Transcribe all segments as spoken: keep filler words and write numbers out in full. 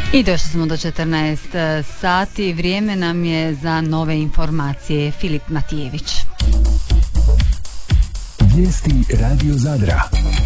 I došli smo do četrnaest sati, vrijeme nam je za nove informacije. Filip Matijević. Vijesti Radio Zadra.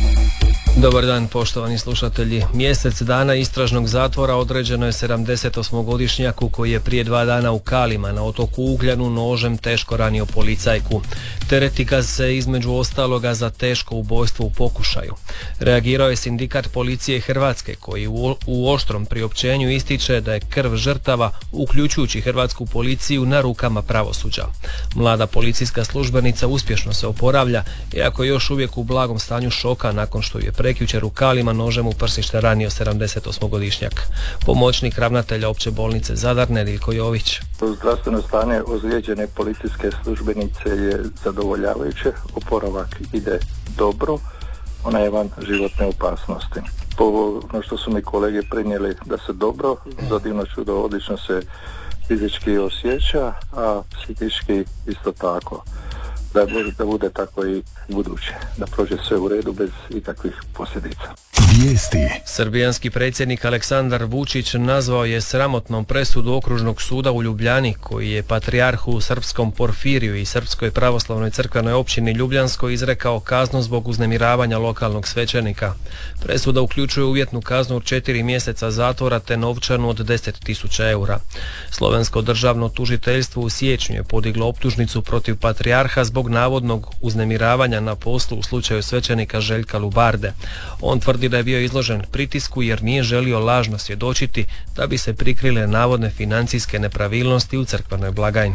Dobar dan, poštovani slušatelji. Mjesec dana istražnog zatvora određeno je sedamdesetosmogodišnjaku koji je prije dva dana u Kalima na otoku Ugljanu nožem teško ranio policajku. Tereti ga se između ostaloga za teško ubojstvo u pokušaju. Reagirao je sindikat policije Hrvatske koji u, u oštrom priopćenju ističe da je krv žrtava, uključujući hrvatsku policiju, na rukama pravosuđa. Mlada policijska službenica uspješno se oporavlja, iako je još uvijek u blagom stanju šoka nakon što je prekjučer u Kalima nožem u prsište ranio sedamdesetosmogodišnjak. Pomoćnik ravnatelja opće bolnice Zadar Nedeljko Jović. Zdravstveno stanje ozlijeđene policijske službenice je zadovoljavajuće, oporavak ide dobro, ona je van životne opasnosti. Po ono što su mi kolege prenijeli da se dobro, za divno čudo odlično se fizički osjeća, a psihički isto tako. Da bude, da bude tako i buduće, da prođe sve u redu bez ikakvih posljedica. Vijesti. Srbijanski predsjednik Aleksandar Vučić nazvao je sramotnom presudu Okružnog suda u Ljubljani, koji je patrijarhu srpskom Porfiriju i Srpskoj pravoslavnoj crkvenoj općini Ljubljanskoj izrekao kaznu zbog uznemiravanja lokalnog svećenika. Presuda uključuje uvjetnu kaznu od četiri mjeseca zatvora te novčanu od deset tisuća eura. Slovensko državno tužiteljstvo u siječnju je podiglo optužnicu protiv patrijarha zbog navodnog uznemiravanja na poslu u slučaju svećenika Željka Lubarde. On tvrdi da je bio izložen pritisku jer nije želio lažno svjedočiti da bi se prikrile navodne financijske nepravilnosti u crkvenoj blagajni.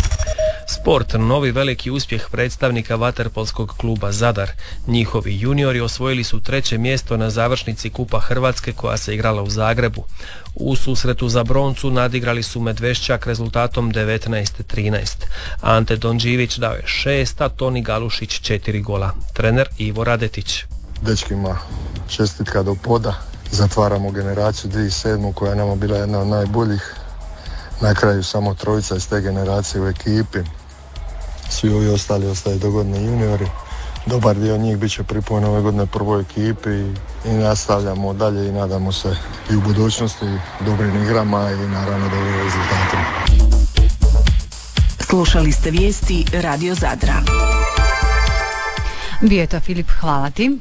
Sport, novi veliki uspjeh predstavnika vaterpolskog kluba Zadar. Njihovi juniori osvojili su treće mjesto na završnici Kupa Hrvatske koja se igrala u Zagrebu. U susretu za broncu nadigrali su Medvešćak rezultatom devetnaest trinaest. Ante Donđivić dao je šest, a Toni Galušić četiri gola. Trener Ivo Radetić. Dečkima čestitka do poda. Zatvaramo generaciju dvije tisuće sedme koja je nama bila jedna od najboljih. Na kraju samo trojica iz te generacije u ekipi. Svi ovi ostali ostaju dogodni juniori. Dobar dio njih bit će pripojen ove godine prvoj ekipi i nastavljamo dalje i nadamo se i u budućnosti dobrim igrama i naravno dobrim rezultatima. Slušali ste vijesti Radio Zadra. Bio je to Filip, hvala ti.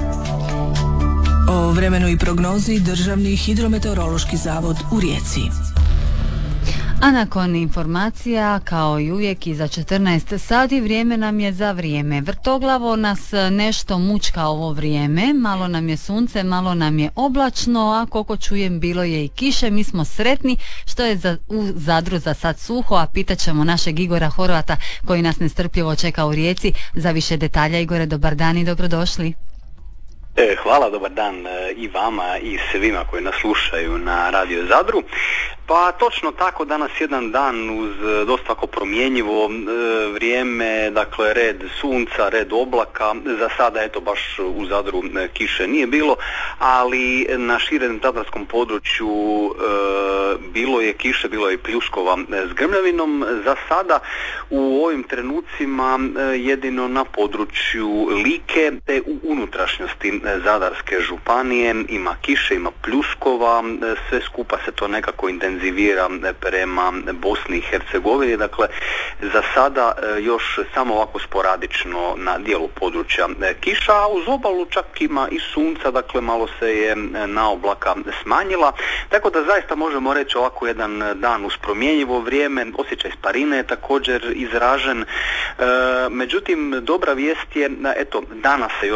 O vremenu i prognozi Državni hidrometeorološki zavod u Rijeci. A nakon informacija, kao i uvijek, i za četrnaest sati vrijeme nam je za vrijeme. Vrtoglavo nas nešto mučka ovo vrijeme, malo nam je sunce, malo nam je oblačno, a koliko čujem bilo je i kiše. Mi smo sretni što je za, u Zadru za sad suho, a pitat ćemo našeg Igora Horvata koji nas nestrpljivo čeka u Rijeci za više detalja. Igore, dobar dan i dobrodošli. E, hvala, dobar dan e, i vama i svima koji nas slušaju na Radio Zadru. Pa točno tako, danas jedan dan uz dosta ako promjenjivo e, vrijeme, dakle red sunca, red oblaka. Za sada eto baš u Zadru e, kiše nije bilo, ali na širem tatarskom području e, bilo je kiše, bilo je i pljuskova s grmljavinom. Za sada u ovim trenucima e, jedino na području Like te u unutrašnjosti Zadarske županije ima kiše, ima pljuskova, sve skupa se to nekako intenzivira prema Bosni i Hercegovini, dakle za sada još samo ovako sporadično na dijelu područja kiša, a uz obalu čak ima i sunca, dakle malo se je na oblaka smanjila, tako da zaista možemo reći ovako jedan dan uz promjenjivo vrijeme, osjećaj sparine je također izražen, e, međutim dobra vijest je, eto danas se još